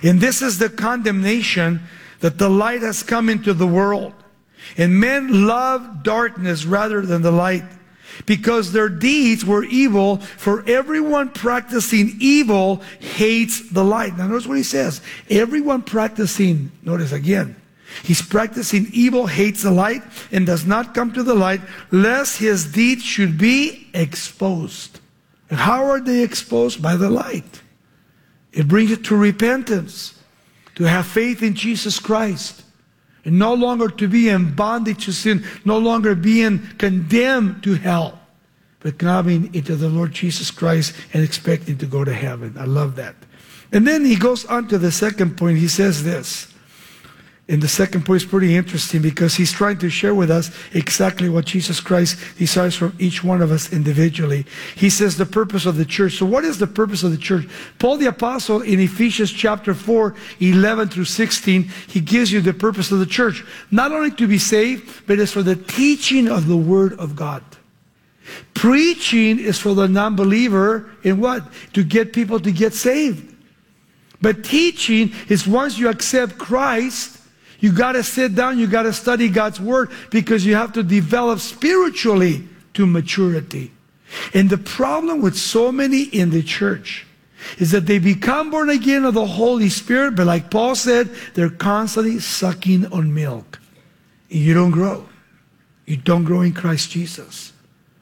And this is the condemnation, that the light has come into the world, and men love darkness rather than the light, because their deeds were evil. For everyone practicing evil hates the light. Now notice what he says. Everyone practicing, notice again, he's practicing evil, hates the light, and does not come to the light, lest his deeds should be exposed. And how are they exposed? By the light. It brings it to repentance, to have faith in Jesus Christ, and no longer to be in bondage to sin, no longer being condemned to hell, but coming into the Lord Jesus Christ and expecting to go to heaven. I love that. And then he goes on to the second point. He says this. And the second point is pretty interesting, because he's trying to share with us exactly what Jesus Christ desires from each one of us individually. He says the purpose of the church. So what is the purpose of the church? Paul the Apostle in Ephesians chapter 4, 11 through 16, he gives you the purpose of the church. Not only to be saved, but it's for the teaching of the Word of God. Preaching is for the non-believer in what? To get people to get saved. But teaching is once you accept Christ, you got to sit down, you got to study God's Word, because you have to develop spiritually to maturity. And the problem with so many in the church is that they become born again of the Holy Spirit, but like Paul said, they're constantly sucking on milk. And you don't grow. You don't grow in Christ Jesus.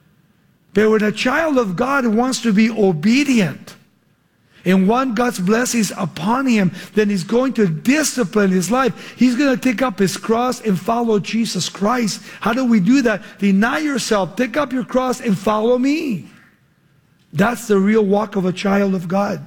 But when a child of God wants to be obedient and want God's blessings upon him, then he's going to discipline his life. He's going to take up his cross and follow Jesus Christ. How do we do that? Deny yourself, take up your cross and follow me. That's the real walk of a child of God.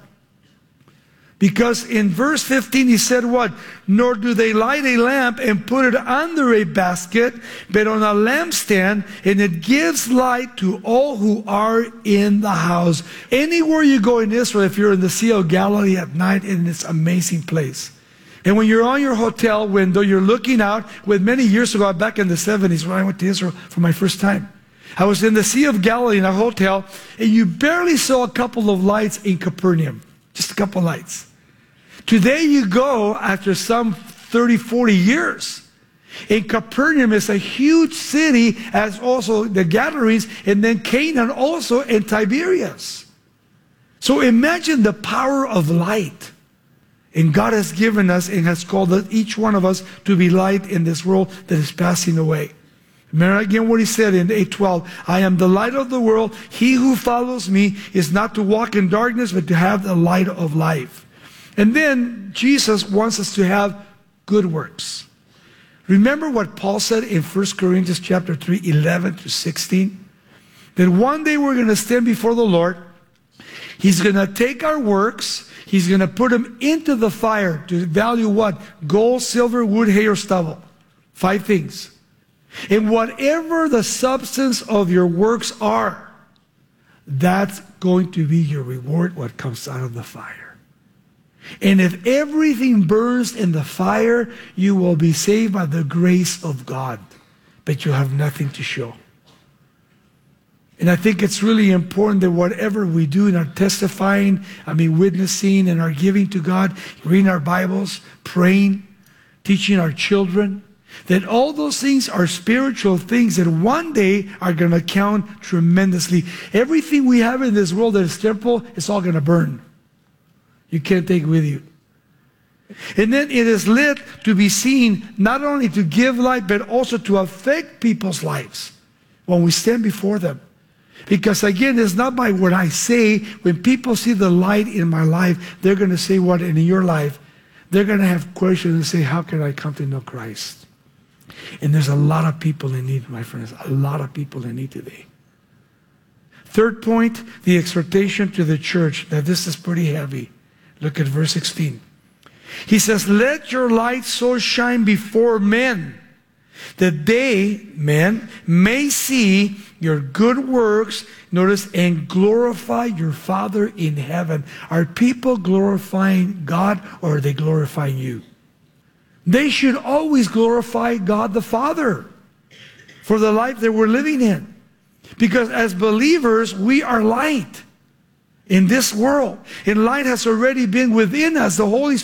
Because in verse 15 he said what? Nor do they light a lamp and put it under a basket, but on a lampstand, and it gives light to all who are in the house. Anywhere you go in Israel, if you're in the Sea of Galilee at night, and it's an amazing place. And when you're on your hotel window, you're looking out. With many years ago, back in the 70s, when I went to Israel for my first time, I was in the Sea of Galilee in a hotel, and you barely saw a couple of lights in Capernaum. Just a couple lights. Today you go, after some 30, 40 years, and Capernaum is a huge city, as also the Gadarenes, and then Canaan also, and Tiberias. So imagine the power of light. And God has given us and has called each one of us to be light in this world that is passing away. Remember again what he said in 8:12, I am the light of the world. He who follows me is not to walk in darkness, but to have the light of life. And then Jesus wants us to have good works. Remember what Paul said in 1 Corinthians chapter 3, 11 to 16? That one day we're going to stand before the Lord. He's going to take our works. He's going to put them into the fire to value what? Gold, silver, wood, hay, or stubble. 5 things. And whatever the substance of your works are, that's going to be your reward, what comes out of the fire. And if everything burns in the fire, you will be saved by the grace of God. But you have nothing to show. And I think it's really important that whatever we do in our testifying, witnessing, and our giving to God, reading our Bibles, praying, teaching our children, that all those things are spiritual things that one day are going to count tremendously. Everything we have in this world that is temporal, it's all going to burn. You can't take with you. And then it is lit to be seen, not only to give light, but also to affect people's lives when we stand before them. Because again, it's not by what I say. When people see the light in my life, they're going to say what in your life? They're going to have questions and say, how can I come to know Christ? And there's a lot of people in need, my friends. A lot of people in need today. Third point, the exhortation to the church. Now this is pretty heavy. Look at verse 16. He says, let your light so shine before men, that they, men, may see your good works, notice, and glorify your Father in heaven. Are people glorifying God, or are they glorifying you? They should always glorify God the Father for the life that we're living in. Because as believers, we are light in this world. And light has already been within us. The Holy